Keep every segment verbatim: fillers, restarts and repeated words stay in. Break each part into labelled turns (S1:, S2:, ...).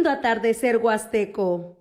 S1: Mundo Atardecer Huasteco.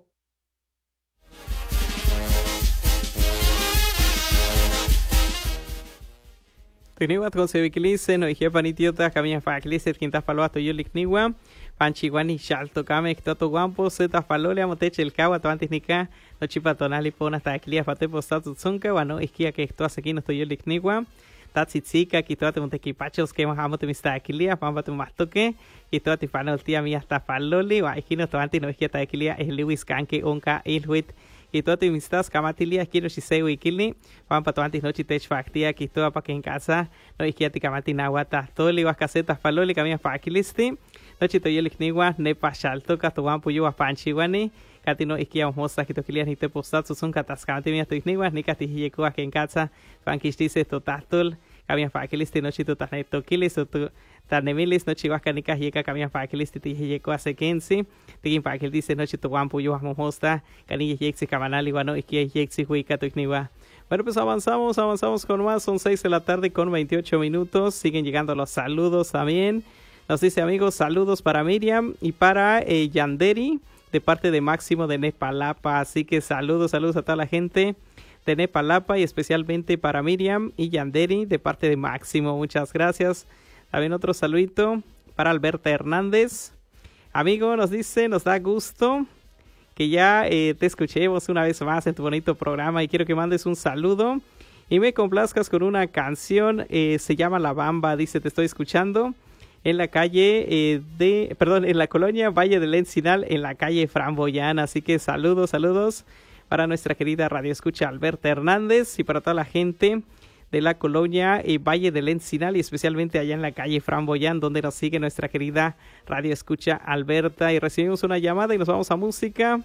S2: Tuniwat con sevikilice, no dije panitiota, camina fakilice, quintas paloato yulikniwa, panchiwani shalto kame, toto guampo, zeta palole, amoteche el kawa, toantes nika, no chipatonali pona taquilia, fate postatu zunca, wano, isquia que esto hace aquí no estoy yulikniwa, tatsitzika, quitoate montequipachos, que mojamos mis taquilia, pamba tu mastoque, quitoate panoltia mía hasta palole, wa ikino toantes no isquia taquilia, es Lewis Kanke, onka, ilhuit, y todo te mistas kamatilia quiero si se wikili van para antes noche te factia que todo para que en casa no es que te kamatina guata todo le vas casetas paloli camina fakilisti noche te yelik niwa ne pashalto ka to van puyo panchi wani katino es que vamos a que to kilias ni te postat son kataskamati mi to niwa ni kati hieko que en casa van que dice to tatol camina fakilisti noche to taneto kilis to Tanemilis no chihuahua ni cajica camina para que liste te llego hace quince te para que dice noche tu guampo yo vamos mosta canilla yexi camanal y bueno y que yexi huica tu igniwa. Bueno, pues avanzamos, avanzamos con más, son seis de la tarde con veintiocho minutos, siguen llegando los saludos también. Nos dice amigos, saludos para Miriam y para eh, Yanderi de parte de Máximo de Nepalapa, así que saludos, saludos a toda la gente de Nepalapa y especialmente para Miriam y Yanderi de parte de Máximo, muchas gracias. También otro saludito para Alberta Hernández. Amigo, nos dice, nos da gusto que ya eh, te escuchemos una vez más en tu bonito programa y quiero que mandes un saludo y me complazcas con una canción, eh, se llama La Bamba, dice, te estoy escuchando en la calle eh, de, perdón, en la colonia Valle del Encinal, en la calle Framboyana, así que saludos, saludos para nuestra querida Radio Escucha Alberta Hernández y para toda la gente de la colonia eh, Valle del Encinal y especialmente allá en la calle Framboyán donde nos sigue nuestra querida Radio Escucha Alberta y recibimos una llamada y nos vamos a música.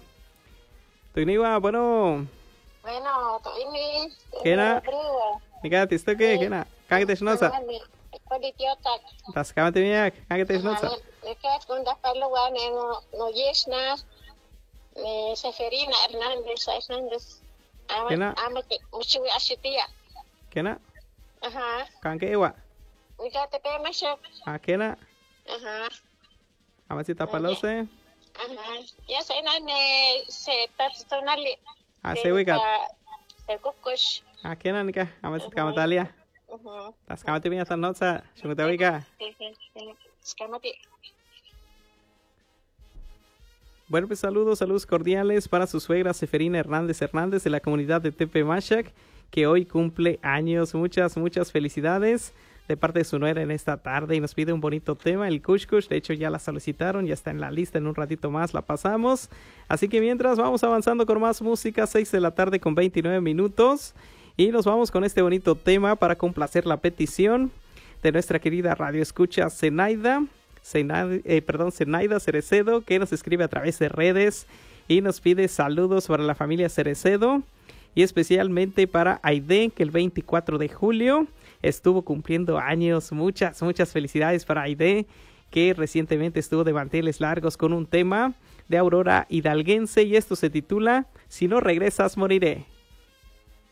S2: Tuniwa, bueno.
S3: Bueno, ini.
S2: Kena. Nika tisto ke kena. Kage tesnosa. Tas kamate miak, kage tesnosa.
S3: Nika kunda paluan no no yesna. Ne Seferina Hernández Hernández.
S2: Kena.
S3: Amate muchiwi asitia.
S2: Kena?
S3: Ajá.
S2: Kanke ewa?
S3: Nika tepe masuk.
S2: Ah, kena?
S3: Ajá.
S2: Amasita palose?
S3: Ajá. Ya saya nane se personali.
S2: Ah, se wikat.
S3: Se kukush.
S2: Ah, kena nika? Amasita kamatalia?
S3: Ajá.
S2: Tas kamate miya tan notsa, shungute wika.
S3: Kamate.
S2: Bueno, pues saludos, saludos cordiales para su suegra Seferina Hernández Hernández de la comunidad de Tepe Machac, que hoy cumple años. Muchas, muchas felicidades de parte de su nuera en esta tarde y nos pide un bonito tema, el Kush Kush. De hecho ya la solicitaron, ya está en la lista, en un ratito más la pasamos. Así que mientras vamos avanzando con más música, seis de la tarde con veintinueve minutos. Y nos vamos con este bonito tema para complacer la petición de nuestra querida Radio Escucha Zenaida, Zenaida eh, perdón, Zenaida Cerecedo, que nos escribe a través de redes y nos pide saludos para la familia Cerecedo. Y especialmente para Aide, que el veinticuatro de julio estuvo cumpliendo años. Muchas, muchas felicidades para Aide, que recientemente estuvo de manteles largos con un tema de Aurora Hidalguense. Y esto se titula Si no regresas, moriré.